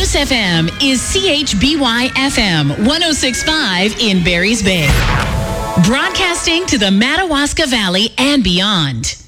News FM is CHBY FM 106.5 in Barry's Bay. Broadcasting to the Madawaska Valley and beyond.